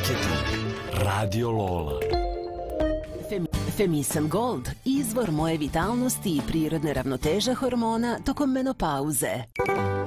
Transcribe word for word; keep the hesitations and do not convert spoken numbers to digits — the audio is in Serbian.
Marketing. Radio Lola. Femisan Gold, izvor moje vitalnosti i prirodne ravnoteže hormona tokom menopauze.